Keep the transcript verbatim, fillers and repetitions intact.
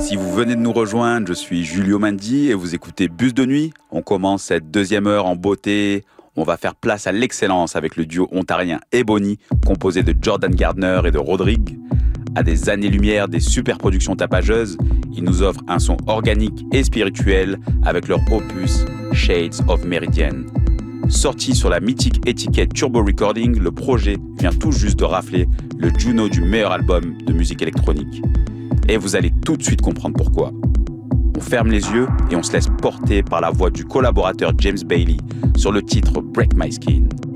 Si vous venez de nous rejoindre, je suis Julio Mandi et vous écoutez Bus de Nuit. On commence cette deuxième heure en beauté. On va faire place à l'excellence avec le duo ontarien Ebony, composé de Jordan Gardner et de Rodrigue. À des années-lumière des super productions tapageuses, ils nous offrent un son organique et spirituel avec leur opus Shades of Meridian. Sorti sur la mythique étiquette Turbo Recording, le projet vient tout juste de rafler le Juno du meilleur album de musique électronique. Et vous allez tout de suite comprendre pourquoi. On ferme les yeux et on se laisse porter par la voix du collaborateur James Bailey sur le titre Break My Skin.